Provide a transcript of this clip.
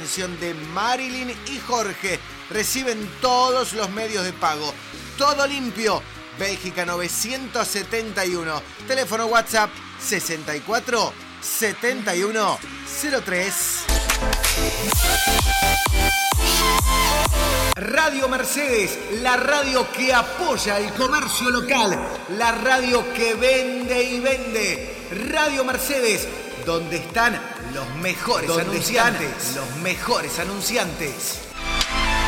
atención de Marilyn y Jorge. Reciben todos los medios de pago. Todo limpio. Bélgica 971. Teléfono WhatsApp 64 71 03. Radio Mercedes, la radio que apoya el comercio local, la radio que vende y vende. Radio Mercedes, donde están los mejores anunciantes.